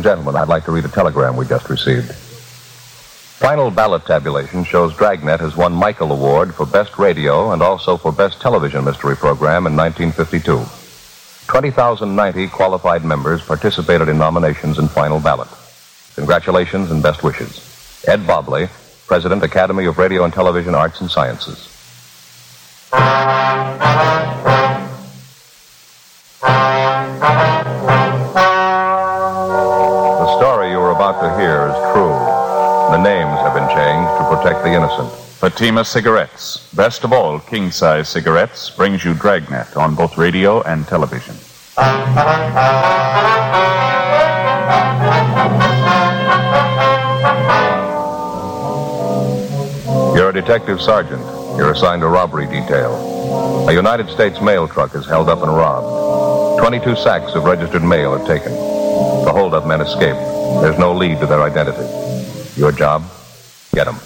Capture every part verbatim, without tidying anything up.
and gentlemen, I'd like to read a telegram we just received. Final ballot tabulation shows Dragnet has won Michael Award for Best Radio and also for Best Television Mystery Program in nineteen fifty-two. twenty thousand ninety qualified members participated in nominations in final ballot. Congratulations and best wishes. Ed Bobley, President, Academy of Radio and Television Arts and Sciences. The story you are about to hear is true. The names have been changed to protect the innocent. Fatima Cigarettes, best of all king-size cigarettes, brings you Dragnet on both radio and television. You're a detective sergeant. You're assigned a robbery detail. A United States mail truck is held up and robbed. Twenty-two sacks of registered mail are taken. The hold-up men escaped. There's no lead to their identity. Your job? Get them.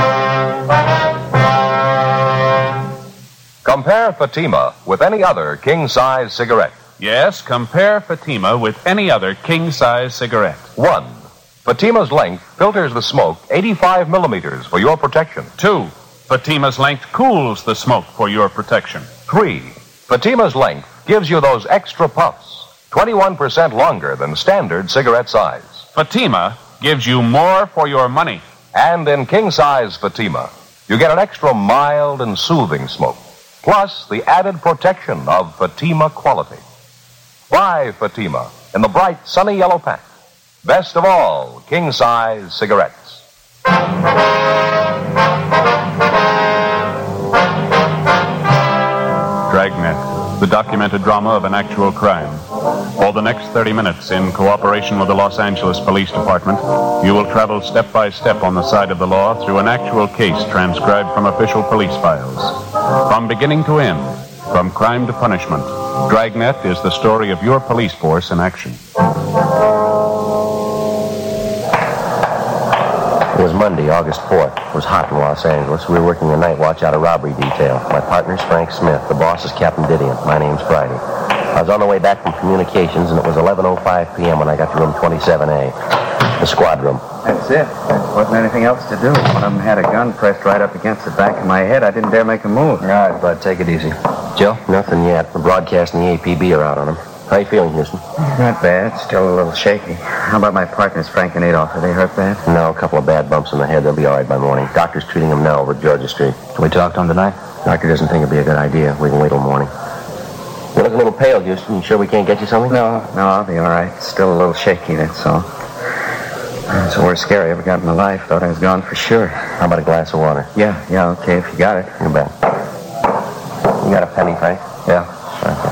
Compare Fatima with any other king-size cigarette. Yes, compare Fatima with any other king-size cigarette. One, Fatima's length filters the smoke eighty-five millimeters for your protection. Two, Fatima's length cools the smoke for your protection. Three, Fatima's length gives you those extra puffs, twenty-one percent longer than standard cigarette size. Fatima gives you more for your money. And in king-size Fatima, you get an extra mild and soothing smoke, plus the added protection of Fatima quality. Buy Fatima in the bright, sunny yellow pack. Best of all, king-size cigarettes. Dragnet, the documented drama of an actual crime. For the next thirty minutes, in cooperation with the Los Angeles Police Department, you will travel step by step on the side of the law through an actual case transcribed from official police files. From beginning to end, from crime to punishment, Dragnet is the story of your police force in action. It was Monday, August fourth. It was hot in Los Angeles. We were working the night watch out of robbery detail. My partner's Frank Smith. The boss is Captain Didion. My name's Friday. I was on the way back from communications, and it was eleven oh five p.m. when I got to room twenty-seven A, the squad room. That's it. There wasn't anything else to do. One of them had a gun pressed right up against the back of my head. I didn't dare make a move. All right, bud, take it easy. Joe? Nothing yet. The broadcast and the A P B are out on him. How you feeling, Houston? Not bad. Still a little shaky. How about my partners, Frank and Adolph? Are they hurt bad? No, a couple of bad bumps in the head. They'll be all right by morning. Doctor's treating them now over at Georgia Street. Can we talk to them tonight? Doctor doesn't think it'd be a good idea. We can wait till morning. You look a little pale, Houston. You sure we can't get you something? No, no, I'll be all right. Still a little shaky, that's all. It's the worst scare I ever got in my life. Thought I was gone for sure. How about a glass of water? Yeah, yeah, okay, if you got it. You bet. You got a penny, Frank? Yeah. Okay.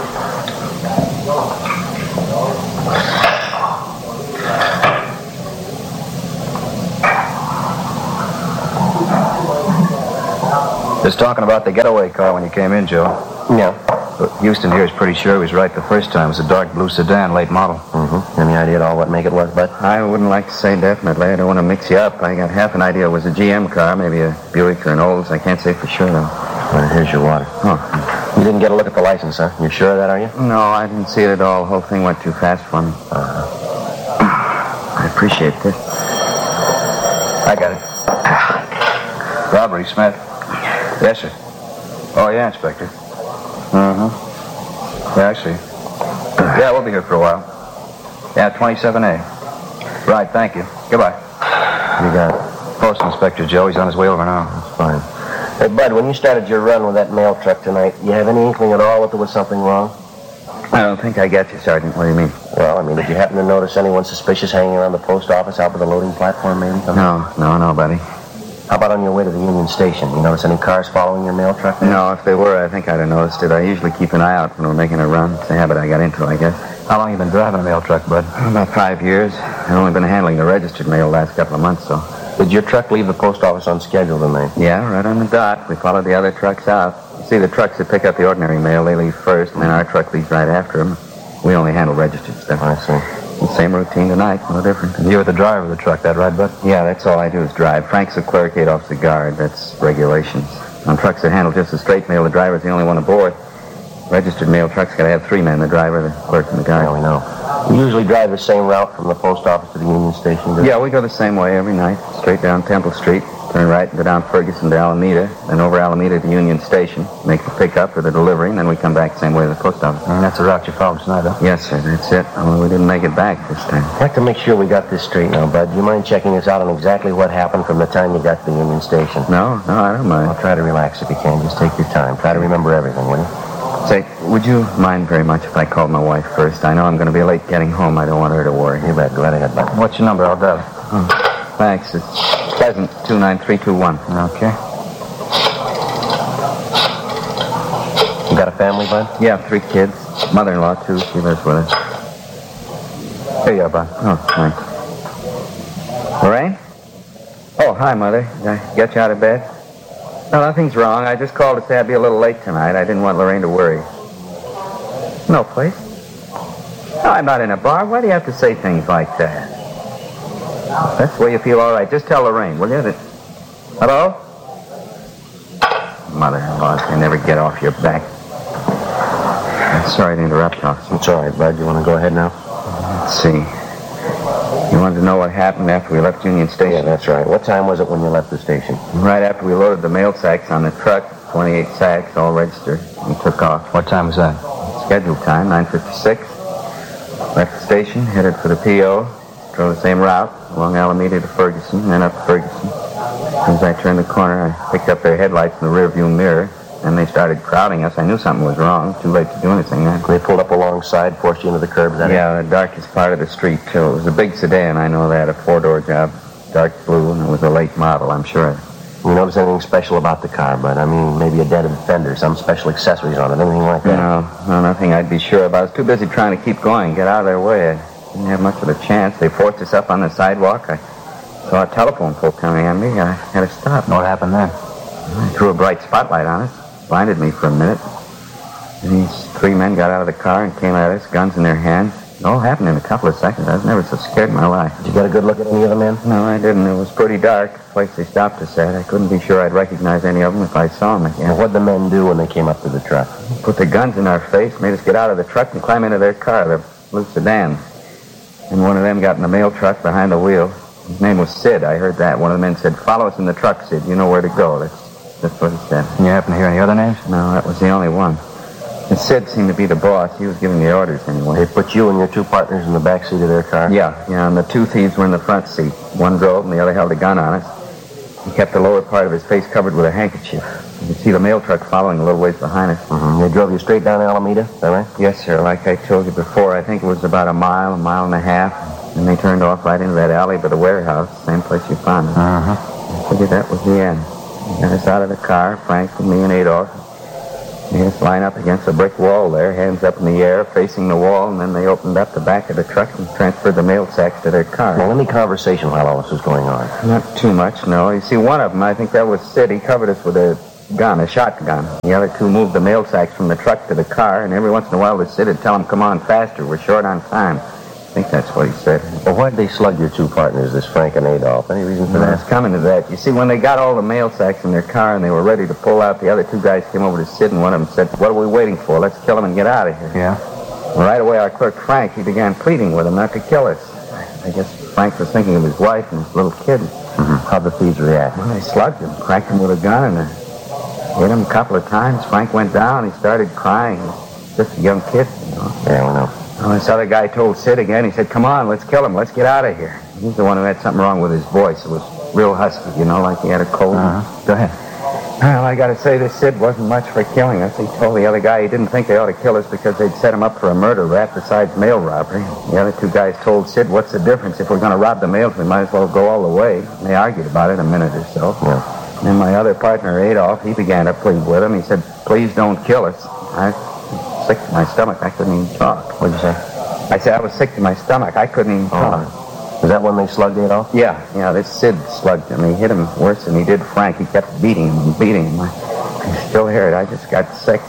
Just talking about the getaway car when you came in, Joe. Yeah. Houston here is pretty sure he was right the first time. It was a dark blue sedan, late model. Mm-hmm. Any idea at all what make it was, Bud? I wouldn't like to say definitely. I don't want to mix you up. I got half an idea it was a G M car, maybe a Buick or an Olds. I can't say for sure, though. Well, here's your water. Oh. You didn't get a look at the license, huh? You're sure of that, are you? No, I didn't see it at all. The whole thing went too fast for me. Uh-huh. I appreciate this. I got it. Robbery, Smith. Yes, sir. Oh, yeah, Inspector. Uh-huh. Yeah, I see. Yeah, we'll be here for a while. Yeah, twenty-seven A. Right, thank you. Goodbye. You got it. Post Inspector Joe. He's on his way over now. That's fine. Hey, Bud, when you started your run with that mail truck tonight, you have any inkling at all that there was something wrong? I don't think I get you, Sergeant. What do you mean? Well, I mean, did you happen to notice anyone suspicious hanging around the post office out by the loading platform, maybe? No, no, no, buddy. How about on your way to the Union Station? You notice any cars following your mail truck there? No, if they were, I think I'd have noticed it. I usually keep an eye out when we're making a run. It's a habit I got into, I guess. How long you been driving a mail truck, Bud? About five years. I've only been handling the registered mail the last couple of months, so. Did your truck leave the post office on schedule tonight? Yeah, right on the dot. We followed the other trucks out. You see, the trucks that pick up the ordinary mail, they leave first, and then our truck leaves right after them. We only handle registered stuff. I see. The same routine tonight, no different. And you were the driver of the truck, that right, Bud? Yeah, that's all I do is drive. Frank's the clerk, Adolph's the guard. That's regulations. On trucks that handle just the straight mail, the driver's the only one aboard. Registered mail trucks got to have three men, the driver, the clerk, and the guard. Yeah, we know. You usually drive the same route from the post office to the Union Station, do you? Yeah, we go the same way every night. Straight down Temple Street, turn right and go down Ferguson to Alameda, then over Alameda to Union Station, make the pickup for the delivery, and then we come back the same way to the post office. And that's the route you followed tonight, huh? Yes, sir, that's it. Only we didn't make it back this time. I'd like to make sure we got this straight now, Bud. Do you mind checking us out on exactly what happened from the time you got to the Union Station? No, no, I don't mind. I'll try to relax if you can. Just take your time. Try to remember everything, will you? Say, would you mind very much if I called my wife first? I know I'm going to be late getting home. I don't want her to worry. You bet. Go right ahead, Bud. What's your number? I'll dial it. Oh, thanks. It's Pleasant two nine three two one. Okay. You got a family, Bud? Yeah, three kids. Mother-in-law, too. She lives with us. Here you are, Bud. Oh, thanks. Lorraine? Oh, hi, Mother. Did I get you out of bed? No, nothing's wrong. I just called to say I'd be a little late tonight. I didn't want Lorraine to worry. No place? No, I'm not in a bar. Why do you have to say things like that? That's the way you feel all right. Just tell Lorraine, will you? That... Hello? Mother-in-law, I never get off your back. I'm sorry to interrupt, officer. It's all right, Bud. You want to go ahead now? Let's see. You wanted to know what happened after we left Union Station? Yeah, that's right. What time was it when you left the station? Right after we loaded the mail sacks on the truck, twenty-eight sacks, all registered, and took off. What time was that? Scheduled time, nine fifty-six. Left the station, headed for the P O. Drove the same route, along Alameda to Ferguson, then up Ferguson. As soon as I turned the corner, I picked up their headlights in the rearview mirror. Then they started crowding us. I knew something was wrong. Too late to do anything then. They pulled up alongside, forced you into the curb, is that Yeah, it? The darkest part of the street, too. It was a big sedan, I know that, a four-door job, dark blue, and it was a late model, I'm sure. You notice anything special about the car, Bud? I mean, maybe a dented fender, some special accessories on it, anything like that? No, no, nothing I'd be sure about. I was too busy trying to keep going, get out of their way. I didn't have much of a chance. They forced us up on the sidewalk. I saw a telephone pole coming on me. I had to stop. What happened then? I threw a bright spotlight on us. Blinded me for a minute. And these three men got out of the car and came at us, guns in their hands. It all happened in a couple of seconds. I was never so scared in my life. Did you get a good look at any of the men? No, I didn't. It was pretty dark. The place they stopped us at. I couldn't be sure I'd recognize any of them if I saw them again. Well, what'd the men do when they came up to the truck? Put their guns in our face, made us get out of the truck and climb into their car, the blue sedan. And one of them got in the mail truck behind the wheel. His name was Sid. I heard that. One of the men said, "Follow us in the truck, Sid. You know where to go." That's That's what he said. You happen to hear any other names? No, that was the only one. And Sid seemed to be the boss. He was giving the orders anyway. They put you and your two partners in the back seat of their car? Yeah, yeah, and the two thieves were in the front seat. One drove and the other held a gun on us. He kept the lower part of his face covered with a handkerchief. You could see the mail truck following a little ways behind us. Mm-hmm. They drove you straight down Alameda, is that right? Yes, sir. Like I told you before, I think it was about a mile, a mile and a half. And they turned off right into that alley by the warehouse, same place you found us. Uh-huh. I figured that was the end. They got us out of the car, Frank and me and Adolph. Made us line up against a brick wall there, hands up in the air, facing the wall, and then they opened up the back of the truck and transferred the mail sacks to their car. Well, any conversation while all this was going on? Not too much, no. You see, one of them, I think that was Sid, he covered us with a gun, a shotgun. The other two moved the mail sacks from the truck to the car, and every once in a while the Sid would tell them, "Come on faster, we're short on time." I think that's what he said. Well, why'd they slug your two partners, this Frank and Adolph? Any reason for No, that? it's coming to that. You see, when they got all the mail sacks in their car and they were ready to pull out, the other two guys came over to Sid, and one of them said, "What are we waiting for? Let's kill him and get out of here." Yeah? And right away, our clerk, Frank, he began pleading with them not to kill us. I guess Frank was thinking of his wife and his little kid. Mm-hmm. How'd the thieves react? Well, they slugged him, cracked him with a gun, and uh, hit him a couple of times. Frank went down. He started crying. He was just a young kid, you know. Yeah, we know. Well, this other guy told Sid again. He said, "Come on, let's kill him. Let's get out of here." He's the one who had something wrong with his voice. It was real husky, you know, like he had a cold. Uh-huh. Go ahead. Well, I got to say, this Sid wasn't much for killing us. He told the other guy he didn't think they ought to kill us because they'd set him up for a murder rap besides mail robbery. The other two guys told Sid, "What's the difference? If we're going to rob the mails, we might as well go all the way." And they argued about it a minute or so. Yeah. And then my other partner, Adolph, he began to plead with him. He said, "Please don't kill us." I was sick to my stomach. I couldn't even talk. What'd you say? I said I was sick to my stomach. I couldn't even talk. Oh. Was that when they slugged Adolph? Yeah, yeah, this Sid slugged him. He hit him worse than he did Frank. He kept beating him and beating him. I, I still hear it. I just got sick.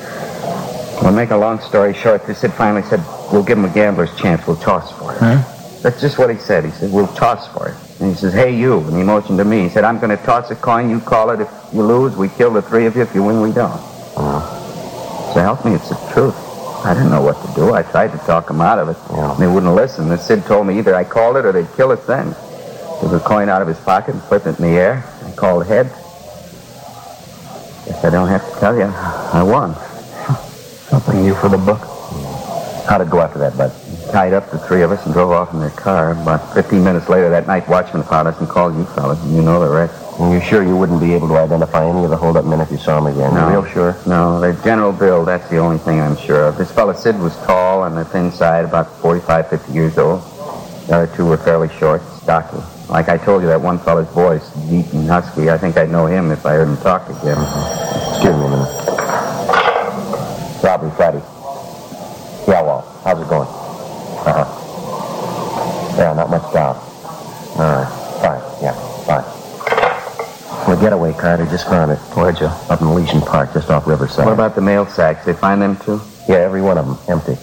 Well, make a long story short, this Sid finally said, "We'll give him a gambler's chance. We'll toss for it." Huh? That's just what he said. He said, "We'll toss for it." And he says, "Hey, you." And he motioned to me. He said, "I'm going to toss a coin. You call it. If you lose, we kill the three of you. If you win, we don't." Oh. So help me, it's the truth. I didn't know what to do. I tried to talk them out of it. Yeah. They wouldn't listen. The Sid told me either I called it or they'd kill us then. Took a coin out of his pocket and flipped it in the air. I called heads. Guess I don't have to tell you. I won. Something new for the book. How'd it go after that, Bud? Tied up the three of us and drove off in their car. About fifteen minutes later, that night watchman found us and called you fellas. And you know the rest. And you're sure you wouldn't be able to identify any of the hold-up men if you saw them again? No. You're real sure? No, their general build, that's the only thing I'm sure of. This fellow Sid was tall on the thin side, about forty-five, fifty years old. The other two were fairly short, stocky. Like I told you, that one fellow's voice, deep and husky, I think I'd know him if I heard him talk again. Excuse me a minute. Robbery Friday. Yeah, well, how's it going? Uh-huh. Yeah, not much doubt. All right, fine, yeah, fine. The getaway car, they just found it. Where'd you? Up in Elysian Park, just off Riverside. What about the mail sacks? They find them too? Yeah, every one of them, empty.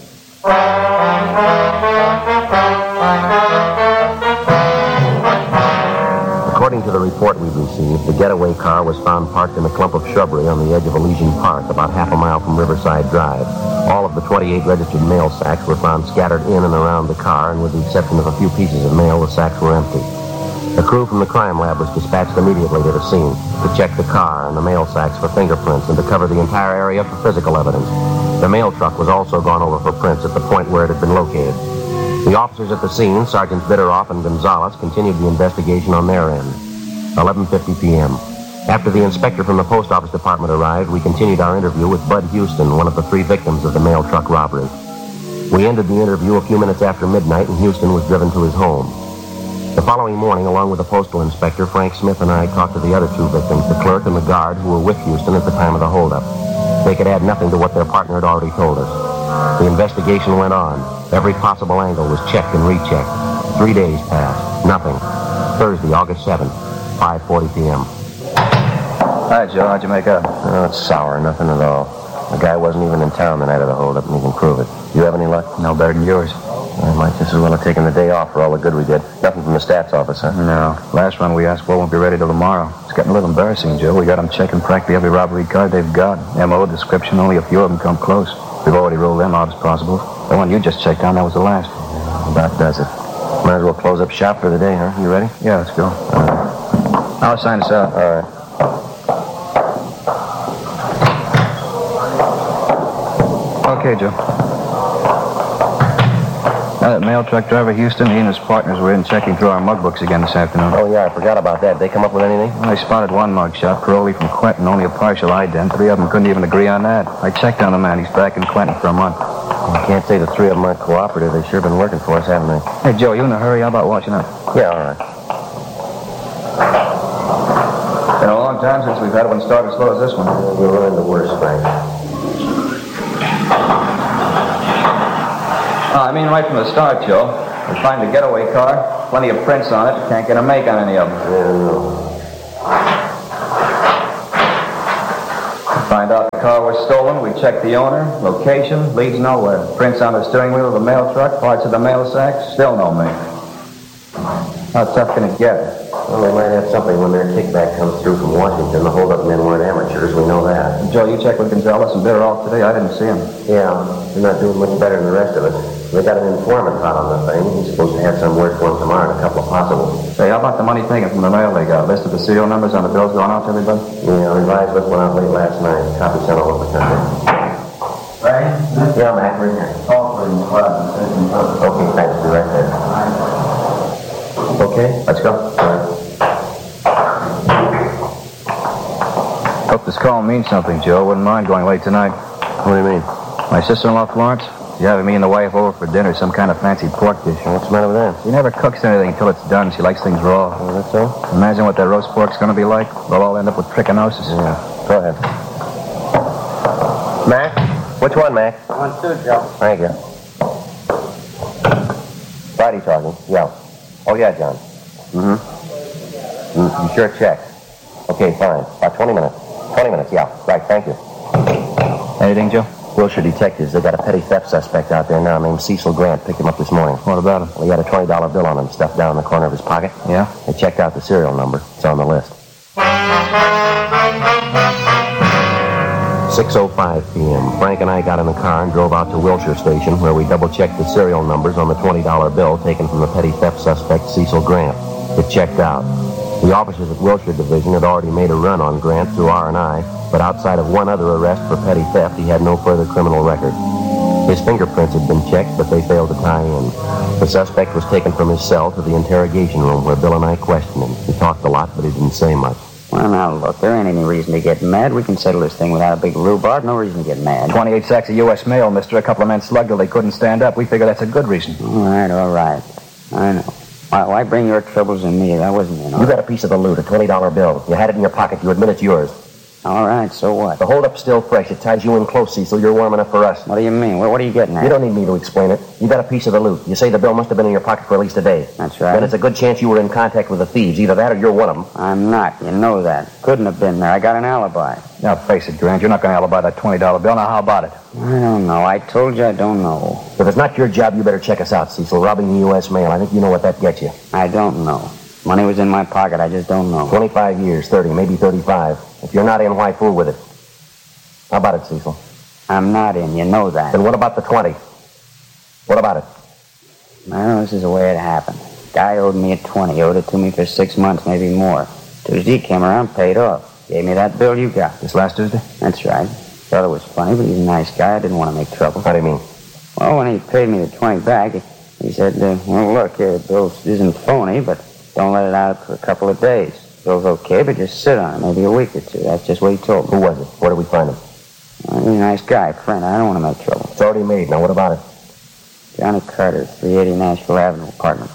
According to the report we've received, the getaway car was found parked in a clump of shrubbery on the edge of Elysian Park, about half a mile from Riverside Drive. All of the twenty-eight registered mail sacks were found scattered in and around the car, and with the exception of a few pieces of mail, the sacks were empty. A crew from the crime lab was dispatched immediately to the scene to check the car and the mail sacks for fingerprints and to cover the entire area for physical evidence. The mail truck was also gone over for prints at the point where it had been located. The officers at the scene, Sergeants Bitteroff and Gonzalez, continued the investigation on their end. eleven fifty p.m. After the inspector from the post office department arrived, we continued our interview with Bud Houston, one of the three victims of the mail truck robbery. We ended the interview a few minutes after midnight, and Houston was driven to his home. The following morning, along with the postal inspector, Frank Smith and I talked to the other two victims, the clerk and the guard, who were with Houston at the time of the holdup. They could add nothing to what their partner had already told us. The investigation went on. Every possible angle was checked and rechecked. Three days passed. Nothing. Thursday, August seventh, five forty p.m. Hi, Joe. How'd you make out? Oh, it's sour. Nothing at all. The guy wasn't even in town the night of the holdup, and he can prove it. You have any luck? No better than yours. I might just as well have taken the day off for all the good we did. Nothing from the stats office, huh? No. Last one we asked for won't be ready till tomorrow. It's getting a little embarrassing, Joe. We got them checking practically every robbery card they've got. M O, description, only a few of them come close. We've already ruled them out as possible. The one you just checked on, that was the last. About does it. Might as well close up shop for the day, huh? You ready? Yeah, let's go. All right. I'll sign this out. All right. Okay, Joe. Now that mail truck driver Houston, he and his partners were in checking through our mug books again this afternoon. Oh, yeah, I forgot about that. Did they come up with anything? Well, I spotted one mug shot, Paroli from Quentin, only a partial ident. Three of them couldn't even agree on that. I checked on the man. He's back in Quentin for a month. I can't say the three of them aren't cooperative. They've sure been working for us, haven't they? Hey, Joe, you in a hurry? How about watching up? Yeah, all right. Been a long time since we've had one start as slow as this one. We're running the worst, Frank. Oh, I mean right from the start, Joe. We find the getaway car, plenty of prints on it. Can't get a make on any of them. Yeah, no. We find out the car was stolen. We check the owner, location, leads nowhere. Prints on the steering wheel of the mail truck, parts of the mail sack, still no make. How tough can it get? Well, they might have something when their kickback comes through from Washington. The holdup men weren't amateurs, we know that. Joe, you checked with Gonzalez and Bitteroff today? I didn't see him. Yeah, they're not doing much better than the rest of us. They got an informant hot on the thing. He's supposed to have some word for him tomorrow and a couple of possibles. Say, how about the money taken from the mail they got? List of the serial numbers on the bills going out to everybody? Yeah, revised list went out late last night. Copy sent all over the country. Right? Yeah, Mac, we're here. Call for him. Okay, thanks. Be right there. Okay, let's go. All right. Hope this call means something, Joe. Wouldn't mind going late tonight. What do you mean? My sister-in-law, Florence, she's having me and the wife over for dinner, some kind of fancy pork dish. What's the matter with that? She never cooks anything until it's done. She likes things raw. Oh, that's so? Imagine what that roast pork's going to be like. We'll all end up with trichinosis. Yeah, go ahead. Mac? Which one, Mac? One, two, Joe. Thank you. Friday talking. Yeah. Oh, yeah, John. Mm-hmm. Mm, you sure checked? Okay, fine. About twenty minutes. twenty minutes, yeah. Right, thank you. Anything, Joe? Wilshire detectives. They got a petty theft suspect out there now named Cecil Grant. Picked him up this morning. What about him? Well, he had a twenty dollar bill on him stuffed down in the corner of his pocket. Yeah? They checked out the serial number. It's on the list. six oh five p.m. Frank and I got in the car and drove out to Wilshire Station, where we double-checked the serial numbers on the twenty dollar bill taken from the petty theft suspect Cecil Grant. It checked out. The officers at Wilshire Division had already made a run on Grant through R and I, but outside of one other arrest for petty theft, he had no further criminal record. His fingerprints had been checked, but they failed to tie in. The suspect was taken from his cell to the interrogation room, where Bill and I questioned him. He talked a lot, but he didn't say much. Well, now, look, there ain't any reason to get mad. We can settle this thing without a big rhubarb. No reason to get mad. twenty-eight sacks of U S mail, mister. A couple of men slugged till they couldn't stand up. We figure that's a good reason. All right, all right. I know. Why, why bring your troubles to me? That wasn't, you know. You got a piece of the loot, a twenty dollar bill. You had it in your pocket. You admit it's yours. All right, so what? The hold-up's still fresh. It ties you in close, Cecil. You're warm enough for us. What do you mean? What, what are you getting at? You don't need me to explain it. You got a piece of the loot. You say the bill must have been in your pocket for at least a day. That's right. Then it's a good chance you were in contact with the thieves. Either that or you're one of them. I'm not. You know that. Couldn't have been there. I got an alibi. Now, face it, Grant. You're not going to alibi that twenty dollar bill. Now, how about it? I don't know. I told you I don't know. If it's not your job, you better check us out, Cecil. Robbing the U S mail. I think you know what that gets you. I don't know. Money was in my pocket. I just don't know. twenty-five years, thirty, maybe thirty-five. If you're not in, why fool with it? How about it, Cecil? I'm not in. You know that. Then what about the twenty? What about it? Well, this is the way it happened. Guy owed me a twenty. Owed it to me for six months, maybe more. Tuesday he came around, paid off. Gave me that bill you got. This last Tuesday? That's right. Thought it was funny, but he's a nice guy. I didn't want to make trouble. How do you mean? Well, when he paid me the twenty back, he, he said, uh, well, look, uh, the bill isn't phony, but don't let it out for a couple of days. Bill's okay, but just sit on it, maybe a week or two. That's just what he told me. Who was it? Where did we find him? Well, he's a nice guy, friend. I don't want to make trouble. It's already made. Now, what about it? Johnny Carter, three eighty Nashville Avenue, apartment